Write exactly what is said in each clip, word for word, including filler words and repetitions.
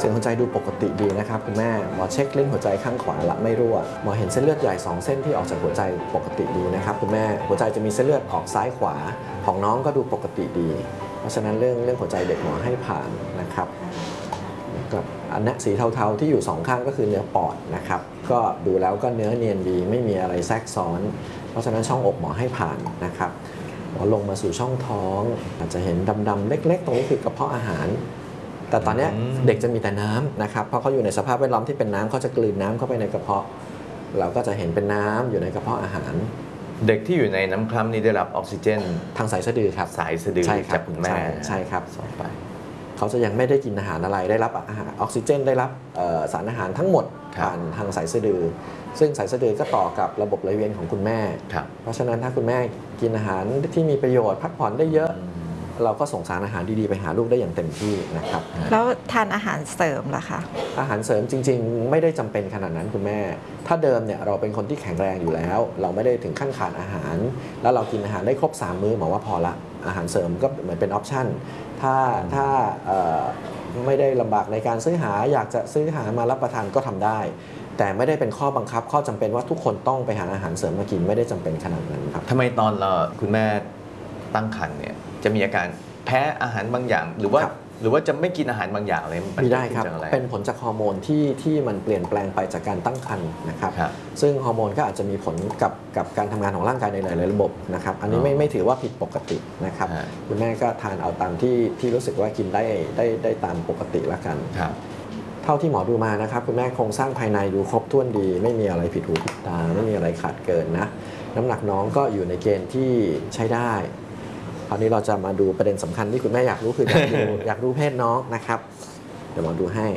สียงหัวใจดูปกติดีนะครับคุณแม่หมอเช็คลิ้นหัวใจข้างขวาละไม่รั่วหมอเห็นเส้นเลือดใหญ่สองเส้นที่ออกจากหัวใจปกติดีนะครับคุณแม่หัวใจจะมีเส้นเลือดออกซ้ายขวาของน้องก็ดูปกติดีเพราะฉะนั้นเรื่องเรื่องหัวใจเด็กหมอให้ผ่านนะครับกับอันนี้สีเทาๆที่อยู่สองข้างก็คือเนื้อปอดนะครับก็ดูแล้วก็เนื้อเนียนดีไม่มีอะไรแทรกซ้อนเพราะฉะนั้นช่องอกหมอให้ผ่านนะครับหมอลงมาสู่ช่องท้องอาจจะเห็นดำๆเล็กๆตรงนี้คือกระเพาะอาหารแต่ตอนนี้เด็กจะมีแต่น้ำนะครับเพราะเขาอยู่ในสภาพแวดล้อมที่เป็นน้ำเขาจะกลืนน้ำเข้าไปในกระเพาะเราก็จะเห็นเป็นน้ำอยู่ในกระเพาะอาหารเด็กที่อยู่ในน้ำคร่ำนี้ได้รับออกซิเจนทางสายสะดือครับสายสะดือจากคุณแม่ใช่ครับต่อไปเขาจะยังไม่ได้กินอาหารอะไรได้รับอาหารออกซิเจนได้รับสารอาหารทั้งหมดผ่านทางสายสะดือซึ่งสายสะดือก็ต่อกับระบบไหลเวียนของคุณแม่เพราะฉะนั้นถ้าคุณแม่กินอาหารที่มีประโยชน์พักผ่อนได้เยอะเราก็ส่งสารอาหารดีๆไปหาลูกได้อย่างเต็มที่นะครับแล้วทานอาหารเสริมล่ะคะอาหารเสริมจริงๆไม่ได้จำเป็นขนาดนั้นคุณแม่ถ้าเดิมเนี่ยเราเป็นคนที่แข็งแรงอยู่แล้วเราไม่ได้ถึงขั้นขาดอาหารแล้วเรากินอาหารได้ครบสามมื้อหมอว่าพอละอาหารเสริมก็เหมือนเป็นออปชั่นถ้าถ้าไม่ได้ลำบากในการซื้อหาอยากจะซื้อหามารับประทานก็ทำได้แต่ไม่ได้เป็นข้อบังคับข้อจำเป็นว่าทุกคนต้องไปหาอาหารเสริมมากินไม่ได้จำเป็นขนาดนั้นครับทำไมตอนเราคุณแม่ตั้งครรภ์เนี่ยจะมีอาการแพ้อาหารบางอย่างหรือว่าหรือว่าจะไม่กินอาหารบางอย่างอะไรมีได้ครับเป็นผลจากฮอร์โมนที่ที่มันเปลี่ยนแปลงไปจากการตั้งครรภ์นะครับซึ่งฮอร์โมนก็อาจจะมีผลกับกับการทำงานของร่างกายในหลายๆระบบนะครับอันนี้ไม่ไม่ถือว่าผิดปกตินะครับคุณแม่ก็ทานเอาตามที่ที่รู้สึกว่ากินได้ได้ได้ตามปกติแล้วกันเท่าที่หมอดูมานะครับคุณแม่โครงสร้างภายในดูครบถ้วนดีไม่มีอะไรผิดหูผิดตาไม่มีอะไรขาดเกินนะน้ำหนักน้องก็อยู่ในเกณฑ์ที่ใช้ได้คราวนี้เราจะมาดูประเด็นสำคัญที่คุณแม่อยากรู้คืออยากดูอยากรู้เพศน้องนะครับเดี๋ยวหมอดูให้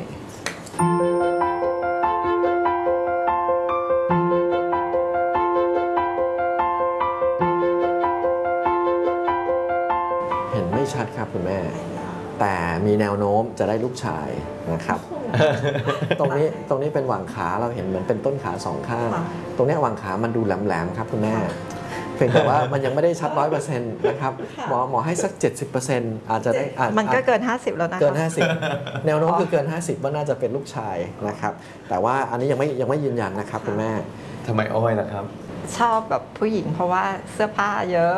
เห็นไม่ชัดครับคุณแม่แต่มีแนวโน้มจะได้ลูกชายนะครับตรงนี้ตรงนี้เป็นหว่างขาเราเห็นเหมือนเป็นต้นขาสองข้างตรงนี้หว่างขามันดูแหลมๆครับคุณแม่เพียงแต่ว่ามันยังไม่ได้ชัด ร้อยเปอร์เซ็นต์ นะครับหมอหมอให้สัก เจ็ดสิบเปอร์เซ็นต์ อาจจะได้มันก็เกินห้าสิบแล้วนะเกินห้าสิบแนวโน้มคือเกินห้าสิบว่าน่าจะเป็นลูกชายนะครับแต่ว่าอันนี้ยังไม่ยังไม่ยืนยันนะครับคุณแม่ทำไมอ้อยล่ะครับชอบแบบผู้หญิงเพราะว่าเสื้อผ้าเยอะ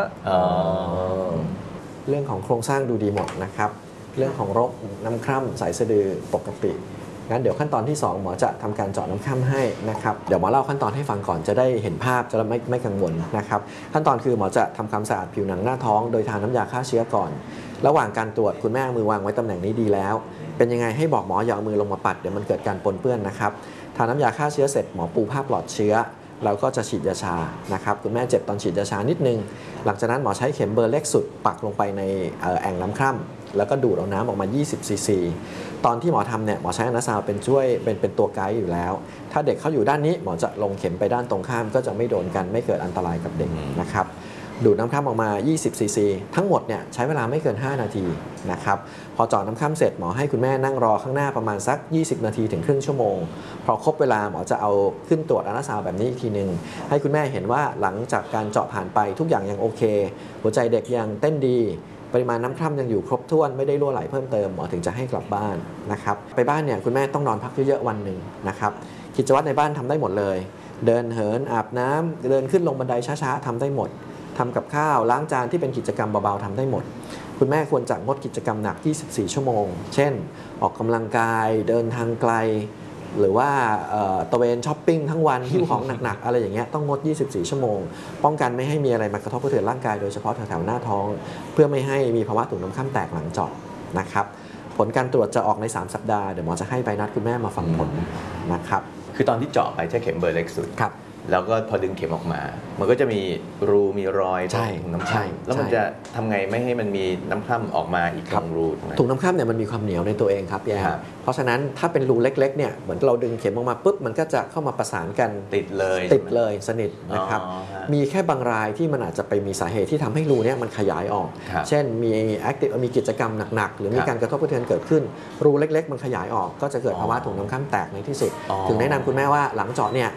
เรื่องของโครงสร้างดูดีหมดนะครับเรื่องของโรคน้ำคร่ำสายสะดือปกติงั้นเดี๋ยวขั้นตอนที่สองหมอจะทำการเจาะน้ำคร่ำให้นะครับเดี๋ยวหมอเล่าขั้นตอนให้ฟังก่อนจะได้เห็นภาพจะไม่ไม่กังวลนะครับขั้นตอนคือหมอจะทำความสะอาดผิวหนังหน้าท้องโดยทาน้ำยาฆ่าเชื้อก่อนระหว่างการตรวจคุณแม่มือวางไว้ตำแหน่งนี้ดีแล้วเป็นยังไงให้บอกหมออย่าเอามือลงมาปัดเดี๋ยวมันเกิดการปนเปื้อนนะครับทาน้ำยาฆ่าเชื้อเสร็จหมอปูผ้าปลอดเชื้อเราก็จะฉีดยาชานะครับคุณแม่เจ็บตอนฉีดยาชานิดนึงหลังจากนั้นหมอใช้เข็มเบอร์เล็กสุดปักลงไปในแอ่งน้ำคร่ำแล้วก็ดูดเอาน้ำออกมายี่สิบซีซีตอนที่หมอทำเนี่ยหมอใช้อัลตราซาวด์เป็นช่วยเป็นเป็นตัวไกด์อยู่แล้วถ้าเด็กเขาอยู่ด้านนี้หมอจะลงเข็มไปด้านตรงข้ามก็จะไม่โดนกันไม่เกิดอันตรายกับเด็กนะครับดูดน้ำคร่ำออกมายี่สิบซีซีทั้งหมดเนี่ยใช้เวลาไม่เกินห้านาทีนะครับพอเจาะน้ำคร่ำเสร็จหมอให้คุณแม่นั่งรอข้างหน้าประมาณสักยี่สิบนาทีถึงครึ่งชั่วโมงพอครบเวลาหมอจะเอาขึ้นตรวจอัลตราซาวด์แบบนี้อีกทีนึงให้คุณแม่เห็นว่าหลังจากการเจาะผ่านไปทุกอย่างยังโอเคหัวใจเด็กยังเต้นดีปริมาณน้ำคร่ำยังอยู่ครบถ้วนไม่ได้รั่วไหลเพิ่มเติมหมอถึงจะให้กลับบ้านนะครับไปบ้านเนี่ยคุณแม่ต้องนอนพักเยอะๆวันหนึ่งนะครับกิจวัตรในบ้านทำได้หมดเลยเดินเหินอาบน้ำเดินขึ้นลงบันไดช้าๆทำได้หมดทำกับข้าวล้างจานที่เป็นกิจกรรมเบาๆทำได้หมดคุณแม่ควรจะงดกิจกรรมหนักยี่สิบสี่ชั่วโมงเช่นออกกำลังกายเดินทางไกลหรือว่าตะเวนช้อปปิ้งทั้งวันหิ้วของหนักๆอะไรอย่างเงี้ยต้องงดยี่สิบสี่ชั่วโมงป้องกันไม่ให้มีอะไรมากระทบกระเทือนร่างกายโดยเฉพาะแถวๆหน้าท้องเพื่อไม่ให้มีภาวะถุงน้ำคร่ำแตกหลังเจาะนะครับผลการตรวจจะออกในสามสัปดาห์เดี๋ยวหมอจะให้ใบนัดคุณแม่มาฟังผลนะครับคือตอนที่เจาะไปใช้เข็มเบอร์เล็กสุดครับแล้วก็พอดึงเข็มออกมามันก็จะมีรูมีรอยตรงถุงน้ำคร่ำแล้วมันจะทำไงไม่ให้มันมีน้ำคร่ำออกมาอีกตรงรูถุงน้ำคร่ำเนี่ยมันมีความเหนียวในตัวเองครับแย่เพราะฉะนั้นถ้าเป็นรูเล็กๆเนี่ยเหมือนเราดึงเข็มออกมาปุ๊บมันก็จะเข้ามาประสานกันติดเลยติดเลยสนิทนะครับมีแค่บางรายที่มันอาจจะไปมีสาเหตุที่ทำให้รูเนี่ยมันขยายออกเช่นมีแอคทีฟมีกิจกรรมหนักๆหรือมีการกระทบกระเทือนเกิดขึ้นรูเล็กๆมันขยายออกก็จะเกิดภาวะถุงน้ำคร่ำแตกในที่สุดถึงแนะนำคุณแม่ว่าหลังเจาะเนี่ย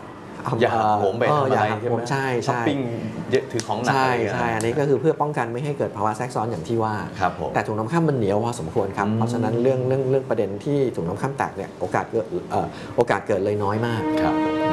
อย่าหักโหมไปเออทำออะย่าไรหักใช่โหไหมมใช่ช้อใช่ปปิ้งเยอะถือของหนักใช่อะไรอย่างเงี้ยใช่อันนี้ก็คือเพื่อป้องกันไม่ให้เกิดภาวะแทรกซ้อนอย่างที่ว่าครับผมแต่ถุงน้ำค่ำมันเหนียวพอสมควรครับอืมเพราะฉะนั้นเรื่องเรื่องเรื่องประเด็นที่ถุงน้ำค่ำแตกเนี่ยโอกาสเกิดเอ่อโอกาสเกิดเลยน้อยมากครับ